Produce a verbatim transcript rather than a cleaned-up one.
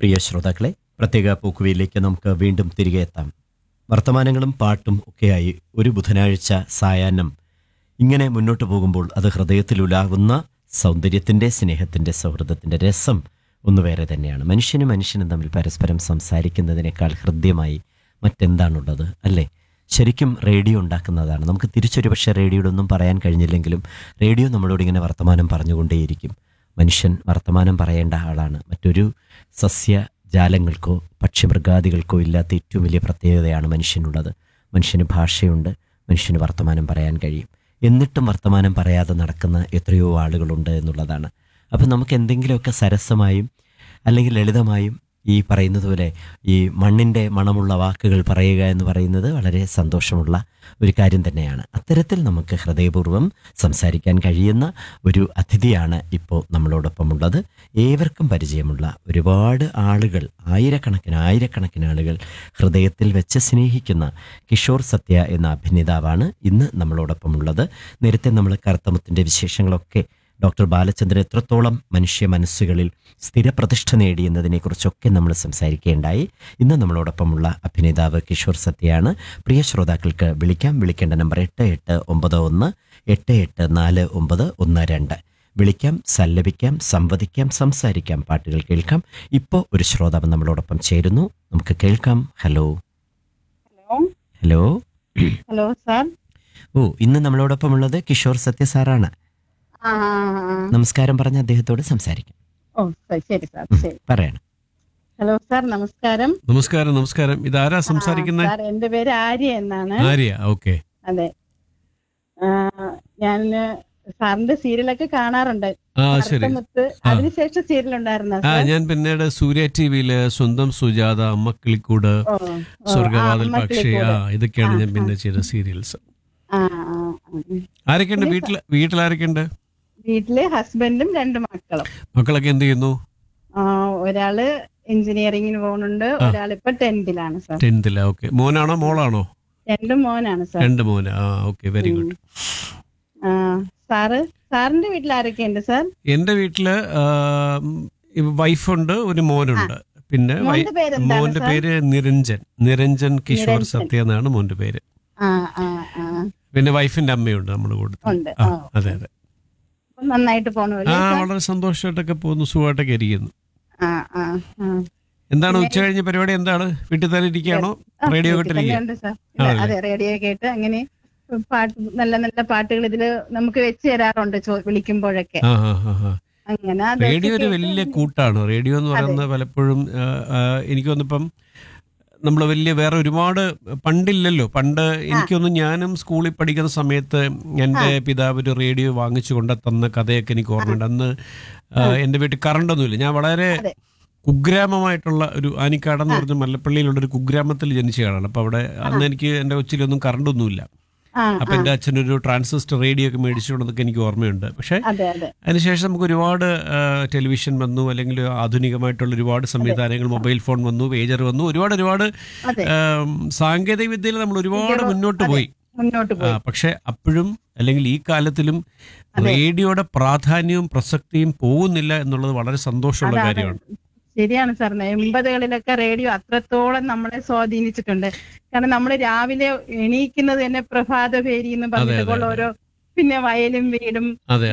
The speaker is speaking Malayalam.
പ്രിയ ശ്രോതാക്കളെ, പ്രത്യേക പോക്കുവയിലേക്ക് നമുക്ക് വീണ്ടും തിരികെ എത്താം. വർത്തമാനങ്ങളും പാട്ടും ഒക്കെയായി ഒരു ബുധനാഴ്ച സായാഹ്നം ഇങ്ങനെ മുന്നോട്ട് പോകുമ്പോൾ അത് ഹൃദയത്തിലുലാവുന്ന സൗന്ദര്യത്തിൻ്റെ, സ്നേഹത്തിൻ്റെ, സൗഹൃദത്തിൻ്റെ രസം ഒന്ന് വേറെ തന്നെയാണ്. മനുഷ്യനും മനുഷ്യനും തമ്മിൽ പരസ്പരം സംസാരിക്കുന്നതിനേക്കാൾ ഹൃദ്യമായി മറ്റെന്താണുള്ളത്, അല്ലേ? ശരിക്കും റേഡിയോ ഉണ്ടാക്കുന്നതാണ്. നമുക്ക് തിരിച്ചൊരു പക്ഷേ റേഡിയോടൊന്നും പറയാൻ കഴിഞ്ഞില്ലെങ്കിലും റേഡിയോ നമ്മളോട് ഇങ്ങനെ വർത്തമാനം പറഞ്ഞുകൊണ്ടേയിരിക്കും. മനുഷ്യൻ വർത്തമാനം പറയേണ്ട ആളാണ്. മറ്റൊരു സസ്യജാലങ്ങൾക്കോ പക്ഷിമൃഗാദികൾക്കോ ഇല്ലാത്ത ഏറ്റവും വലിയ പ്രത്യേകതയാണ് മനുഷ്യനുള്ളത്. മനുഷ്യന് ഭാഷയുണ്ട്, മനുഷ്യന് വർത്തമാനം പറയാൻ കഴിയും. എന്നിട്ടും വർത്തമാനം പറയാതെ നടക്കുന്ന എത്രയോ ആളുകളുണ്ട് എന്നുള്ളതാണ്. അപ്പം നമുക്ക് എന്തെങ്കിലുമൊക്കെ സരസമായും അല്ലെങ്കിൽ ലളിതമായും ഈ പറയുന്നത് പോലെ ഈ മണ്ണിൻ്റെ മണമുള്ള വാക്കുകൾ പറയുക എന്ന് പറയുന്നത് വളരെ സന്തോഷമുള്ള ഒരു കാര്യം തന്നെയാണ്. അത്തരത്തിൽ നമുക്ക് ഹൃദയപൂർവ്വം സംസാരിക്കാൻ കഴിയുന്ന ഒരു അതിഥിയാണ് ഇപ്പോൾ നമ്മളോടൊപ്പമുള്ളത്. ഏവർക്കും പരിചയമുള്ള ഒരുപാട് ആളുകൾ, ആയിരക്കണക്കിന് ആയിരക്കണക്കിന് ആളുകൾ ഹൃദയത്തിൽ വെച്ച് സ്നേഹിക്കുന്ന കിഷോർ സത്യ എന്ന അഭിനേതാവാണ് ഇന്ന് നമ്മളോടൊപ്പമുള്ളത്. നേരത്തെ നമ്മൾ കറുത്തമുത്തിൻ്റെ വിശേഷങ്ങളൊക്കെ, ഡോക്ടർ ബാലചന്ദ്രൻ എത്രത്തോളം മനുഷ്യ മനസ്സുകളിൽ സ്ഥിരപ്രതിഷ്ഠ നേടിയെന്നതിനെക്കുറിച്ചൊക്കെ നമ്മൾ സംസാരിക്കുകയുണ്ടായി. ഇന്ന് നമ്മളോടൊപ്പമുള്ള അഭിനേതാവ് കിഷോർ സത്യയാണ്. പ്രിയ ശ്രോതാക്കൾക്ക് വിളിക്കാം. വിളിക്കേണ്ട നമ്പർ എട്ട് എട്ട് ഒമ്പത് ഒന്ന് എട്ട് എട്ട് നാല് ഒമ്പത് ഒന്ന് രണ്ട്. വിളിക്കാം, സല്ലപിക്കാം, സംവദിക്കാം, സംസാരിക്കാം, പാട്ടുകൾ കേൾക്കാം. ഇപ്പോൾ ഒരു ശ്രോതാവ് നമ്മളോടൊപ്പം ചേരുന്നു. നമുക്ക് കേൾക്കാം. Hello hello hello hello sir. ഓ, ഇന്ന് നമ്മളോടൊപ്പമുള്ളത് കിഷോർ സത്യ സാറാണ്. ആ ആ, ആ. നമസ്കാരം പറഞ്ഞ അദ്ദേഹത്തോട് സംസാരിക്കാം. ഓ സ- ശരി സാർ, ശരി. പറയണം. ഹലോ സാർ, നമസ്കാരം. നമസ്കാരം. നമസ്കാരം. ഇതാരാ സംസാരിക്കുന്നത്? സാർ, എന്റെ പേര് ആര്യ എന്നാണ്. ആര്യ. ഓക്കെ. അതെ. ആ, ഞാൻ സാറിന്റെ സീരിയലൊക്കെ കാണാറുണ്ട്. ആ ശരി. കറുത്തമുത്ത്, അതിനുശേഷം സീരിയൽ ഉണ്ടായിരുന്ന ആ ഞാൻ പിന്നീട് സൂര്യ ടി വിയില് സ്വന്തം സുജാത, അമ്മ കിളിക്കൂട്, സ്വർഗവാതിൽ പക്ഷി, ആ ഇതൊക്കെയാണ് ഞാൻ പിന്നെ ചെയ്ത സീരിയൽസ്. ആരൊക്കെയുണ്ട് വീട്ടിൽ? വീട്ടിലാരൊക്കെയുണ്ട്? വീട്ടില് ഹസ്ബൻഡും രണ്ട് മക്കളും. മക്കളൊക്കെ എന്ത് ചെയ്യുന്നു? ആ, ഒരാള് എഞ്ചിനീയറിംഗിന് പോകുന്നുണ്ട്, ഒരാളിപ്പോ ടെൻത്തിലാണ് സാർ. ടെൻത്തില. ഓക്കെ. മോനാണോ മോളാണോ? രണ്ടും മോനാണ് സാർ. രണ്ട് മോന്. ആ ഓക്കെ, വെരി ഗുഡ്. ആ, സാറ് സാറിന്റെ വീട്ടിൽ ആരൊക്കെയുണ്ട് സാർ? എന്റെ വീട്ടില് വൈഫുണ്ട്, ഒരു മോനുണ്ട്. പിന്നെ വൈ- മോന്റെ പേരെന്താണ് മോന്റെ സാർ? പേര് നിരഞ്ജൻ. നിരഞ്ജൻ കിഷോർ നിരഞ്ജൻ. സത്യ എന്നാണ് മോന്റെ പേര്. ആ ആ ആ. പിന്നെ വൈഫിന്റെ അമ്മയുണ്ട് നമ്മുടെ കൂടെ. ഉണ്ട്. ആ ആ, അതെ അതെ. അപ്പൊ നന്നായിട്ട് പോണല്ലേ ആ സാർ? വളരെ സന്തോഷമായിട്ടൊക്കെ പോകുന്നു, സുഖമായിട്ടൊക്കെ ഇരിക്കുന്നു. ആ ആ ആ. എന്താണ് ഉച്ച കഴിഞ്ഞ പരിപാടി? എന്താണ്, വീട്ടിൽ തന്നെ ഇരിക്കുകയാണോ? ആ, റേഡിയോ വീട്ടിൽ കേട്ടിരിക്കുക? തന്നെയുണ്ട് സാർ. ഇല്ല, ആണല്ലേ? അതെ, റേഡിയോ കേട്ട് അങ്ങനെ പാട്ട്, നല്ല നല്ല പാട്ടുകൾ ഇതില് നമുക്ക് വെച്ച് തരാറുണ്ട് ചോ- വിളിക്കുമ്പോഴൊക്കെ. ആ ആ ആ ആ. അങ്ങനെ അതൊക്കെ റേഡിയോ ഒരു കേട്ട് വലിയ കൂട്ടാണ്. റേഡിയോ എന്ന് പറയുന്നത് പലപ്പോഴും ആ, ആ, എനിക്ക് തോന്നിപ്പം നമ്മൾ വലിയ വേറെ ഒരുപാട് പണ്ടില്ലല്ലോ. പണ്ട് എനിക്കൊന്നും, ഞാനും സ്കൂളിൽ പഠിക്കുന്ന സമയത്ത് എൻ്റെ പിതാവ് ഒരു റേഡിയോ വാങ്ങിച്ചു കൊണ്ട് തന്ന കഥയൊക്കെ എനിക്ക് ഓർമ്മയുണ്ട്. അന്ന് ആ, എൻ്റെ വീട്ടിൽ കറണ്ടൊന്നുമില്ല. ഞാൻ വളരെ അതെ. കുഗ്രാമമായിട്ടുള്ള ഒരു ആനിക്കാട് എന്ന് പറഞ്ഞ മല്ലപ്പള്ളിയിലുള്ള ഒരു കുഗ്രാമത്തിൽ ജനിച്ച ആളാണ്. അപ്പോൾ അവിടെ അന്ന് എനിക്ക് എൻ്റെ കൊച്ചിലൊന്നും കറണ്ടൊന്നുമില്ല. ആ അപ്പം എൻ്റെ അച്ഛനൊരു ട്രാൻസിസ്റ്റർ റേഡിയോ ഒക്കെ മേടിച്ചുകൊണ്ടൊക്കെ എനിക്ക് ഓർമ്മയുണ്ട്. പക്ഷേ അതെ അതെ അതിനുശേഷം നമുക്ക് ഒരുപാട് ആ, ടെലിവിഷൻ വന്നു, അല്ലെങ്കിൽ ആധുനികമായിട്ടുള്ള ഒരുപാട് സംവിധാനങ്ങൾ, മൊബൈൽ ഫോൺ വന്നു, പേജർ വന്നു, ഒരുപാട് ഒരുപാട് അതെ. സാങ്കേതിക വിദ്യയിൽ നമ്മൾ ഒരുപാട് മുന്നോട്ട് പോയി. മുന്നോട്ട് ആ, പോയി. പക്ഷെ അപ്പോഴും അല്ലെങ്കിൽ ഈ കാലത്തിലും റേഡിയോയുടെ പ്രാധാന്യവും പ്രസക്തിയും പോകുന്നില്ല എന്നുള്ളത് വളരെ സന്തോഷമുള്ള അതാണ്. കാര്യമാണ്. ശരിയാണ് സാർ. എൺപതുകളിലൊക്കെ റേഡിയോ അത്രത്തോളം നമ്മളെ സ്വാധീനിച്ചിട്ടുണ്ട്. കാരണം നമ്മൾ രാവിലെ എണീക്കുന്നത് തന്നെ പ്രഭാത ഭേരി എന്ന് പറഞ്ഞിട്ട് ഓരോ, പിന്നെ വയലും വീടും, അതെ